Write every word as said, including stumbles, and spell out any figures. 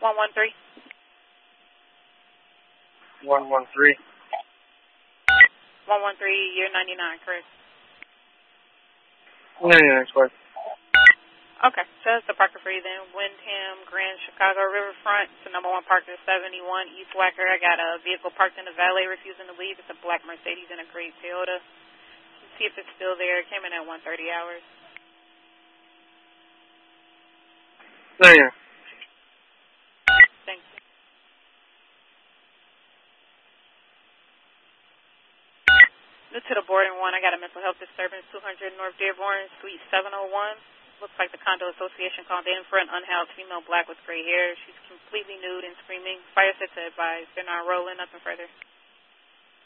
one one three. one one three. one one three, year ninety-nine, correct? ninety-nine, correct. Okay, so that's the Parker for you then. Windham, Grand Chicago Riverfront. It's the number one Parker, seventy-one East Wacker. I got a vehicle parked in the valet refusing to leave. It's a black Mercedes and a gray Toyota. Let's see if it's still there. It came in at one thirty hours. ninety-nine. Thanks. New to the boarding one, I got a mental health disturbance, two hundred North Dearborn, Suite seven oh one. Looks like the condo association called in for an unhoused female black with gray hair. She's completely nude and screaming. Fire set to advise. They're not rolling, nothing further.